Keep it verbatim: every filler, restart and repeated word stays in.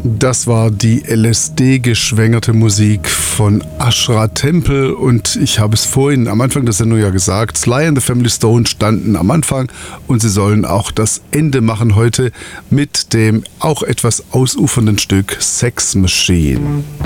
Das war die L S D-geschwängerte Musik von Ashra Temple und ich habe es vorhin am Anfang der Sendung ja gesagt, Sly and the Family Stone standen am Anfang und sie sollen auch das Ende machen heute mit dem auch etwas ausufernden Stück Sex Machine.